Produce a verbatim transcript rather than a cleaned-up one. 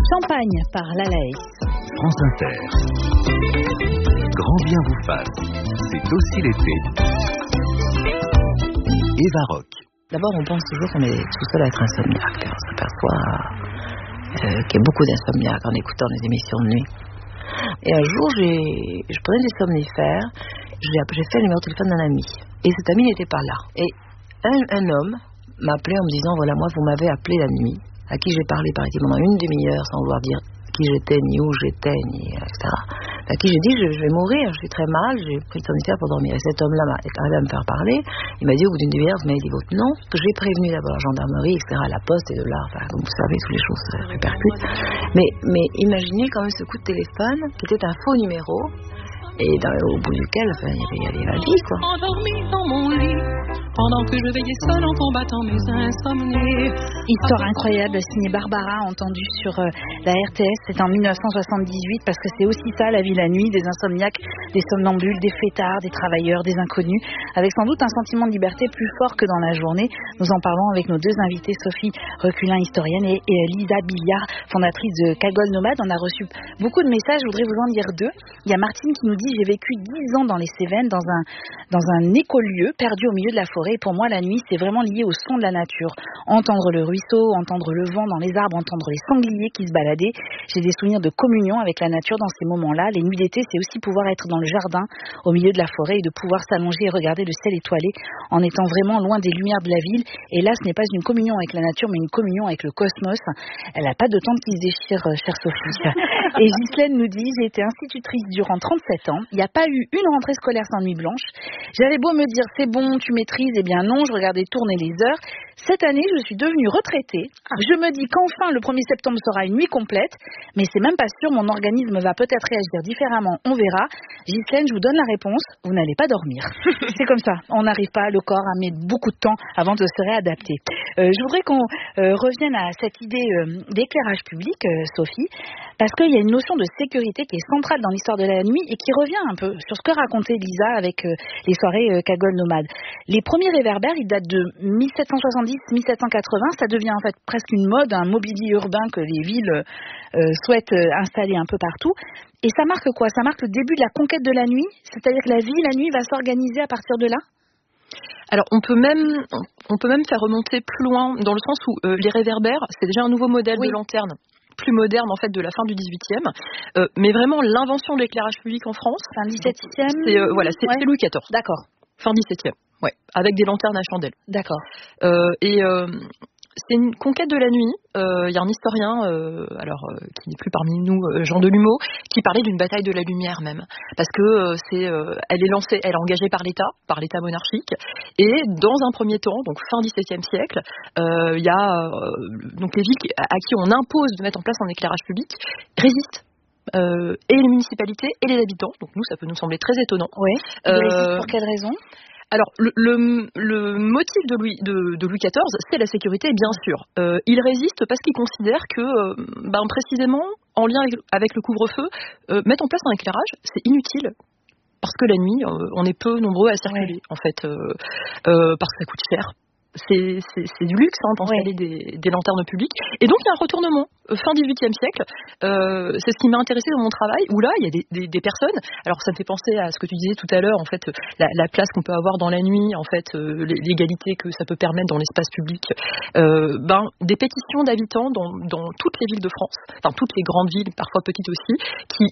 Champagne par Lalaïs. France Inter. Grand bien vous fasse. C'est aussi l'été. Eva Rock. D'abord, on pense toujours qu'on est tout seul à être insomniaque. On s'aperçoit euh, qu'il y a beaucoup d'insomniaques en écoutant les émissions de nuit. Et un jour, j'ai, je prenais des somnifères, j'ai, j'ai fait le numéro de téléphone d'un ami. Et cet ami n'était pas là. Et un, un homme m'a appelé en me disant, voilà, moi, vous m'avez appelé la nuit, à qui j'ai parlé, paraît-il, pendant une demi-heure, sans vouloir dire qui j'étais, ni où j'étais, ni et cetera. À qui j'ai dit, je, je vais mourir, je suis très mal, j'ai pris le somnifère pour dormir. Et cet homme-là m'a arrivé à me faire parler. Il m'a dit, au bout d'une demi-heure, vous m'avez dit votre nom, que j'ai prévenu d'abord la gendarmerie, et cetera, la poste, et de là, enfin, comme vous savez, toutes les choses se répercutent. Mais, mais imaginez quand même ce coup de téléphone, qui était un faux numéro, et dans, au bout duquel, enfin, il y avait, il y avait la vie, quoi. Endormi dans mon lit, pendant que je veillais seul en combattant mes insomnies. Histoire incroyable, signée Barbara, entendue sur euh, la R T S, c'est en dix-neuf cent soixante-dix-huit, parce que c'est aussi ça, la vie la nuit, des insomniaques, des somnambules, des fêtards, des travailleurs, des inconnus, avec sans doute un sentiment de liberté plus fort que dans la journée. Nous en parlons avec nos deux invités, Sophie Reculin, historienne, et, et Lisa Billiard, fondatrice de Cagole Nomade. On a reçu beaucoup de messages, je voudrais vous en dire deux. Il y a Martine qui nous dit, j'ai vécu dix ans dans les Cévennes, dans un, dans un écolieu, perdu au milieu de la forêt. Et pour moi, la nuit, c'est vraiment lié au son de la nature. Entendre le ruisseau, entendre le vent dans les arbres, entendre les sangliers qui se baladaient. J'ai des souvenirs de communion avec la nature dans ces moments-là. Les nuits d'été, c'est aussi pouvoir être dans le jardin, au milieu de la forêt, et de pouvoir s'allonger et regarder le ciel étoilé en étant vraiment loin des lumières de la ville. Et là, ce n'est pas une communion avec la nature, mais une communion avec le cosmos. Elle n'a pas de temps qui se déchire, chère Sophie. Et Ghislaine nous dit, j'ai été institutrice durant trente-sept ans. Il n'y a pas eu une rentrée scolaire sans nuit blanche. J'avais beau me dire, c'est bon, tu maîtrises, eh bien non, je regardais tourner les heures. Cette année, je suis devenue retraitée. Je me dis qu'enfin, le premier septembre sera une nuit complète, mais c'est même pas sûr, mon organisme va peut-être réagir différemment, on verra. Ghislaine, je vous donne la réponse, vous n'allez pas dormir. C'est comme ça, on n'arrive pas, le corps a mis beaucoup de temps avant de se réadapter. Euh, je voudrais qu'on euh, revienne à cette idée euh, d'éclairage public, euh, Sophie, parce qu'il y a une notion de sécurité qui est centrale dans l'histoire de la nuit et qui revient un peu sur ce que racontait Lisa avec euh, les soirées euh, Cagole Nomade. Les premiers réverbères, ils datent de mille sept cent soixante-dix à mille sept cent quatre-vingts, ça devient en fait presque une mode, un mobilier urbain que les villes euh, souhaitent euh, installer un peu partout. Et ça marque quoi? Ça marque le début de la conquête de la nuit? C'est-à-dire que la vie, la nuit, va s'organiser à partir de là? Alors on peut même on peut même faire remonter plus loin dans le sens où euh, les réverbères, c'est déjà un nouveau modèle oui. de lanterne, plus moderne en fait de la fin du dix-huitième, euh, mais vraiment l'invention de l'éclairage public en France, fin dix-septième, c'est euh, voilà, c'est, ouais. c'est Louis quatorze. D'accord. Fin dix-septième. Ouais, avec des lanternes à chandelle. D'accord. Euh, et euh, c'est une conquête de la nuit. Il euh, y a un historien, euh, alors euh, qui n'est plus parmi nous, euh, Jean Delumeau, qui parlait d'une bataille de la lumière même, parce que euh, c'est, euh, elle est lancée, elle est engagée par l'État, par l'État monarchique, et dans un premier temps, donc fin dix-septième siècle, il euh, y a euh, donc les villes à, à qui on impose de mettre en place un éclairage public résistent. Euh, et les municipalités et les habitants. Donc nous, ça peut nous sembler très étonnant. Oui. Euh, pour quelle raison? Alors, le, le, le motif de Louis, de, de Louis quatorze, c'est la sécurité, bien sûr. Euh, il résiste parce qu'il considère que, euh, ben, précisément, en lien avec, avec le couvre-feu, euh, mettre en place un éclairage, c'est inutile. Parce que la nuit, euh, on est peu nombreux à circuler, ouais. en fait, euh, euh, parce que ça coûte cher. C'est, c'est, c'est du luxe hein, d'installer ouais. des, des lanternes publiques. Et donc il y a un retournement. Fin dix-huitième siècle, euh, c'est ce qui m'a intéressé dans mon travail, où là il y a des, des, des personnes. Alors ça me fait penser à ce que tu disais tout à l'heure, en fait, la, la place qu'on peut avoir dans la nuit, en fait, euh, l'égalité que ça peut permettre dans l'espace public. Euh, ben des pétitions d'habitants dans, dans toutes les villes de France, enfin toutes les grandes villes, parfois petites aussi, qui